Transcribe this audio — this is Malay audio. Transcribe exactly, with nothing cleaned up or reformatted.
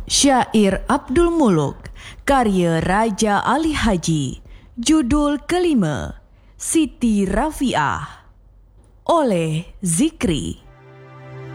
Syair Abdul Muluk, karya Raja Ali Haji, judul kelima, Siti Rafiah, oleh Zikri.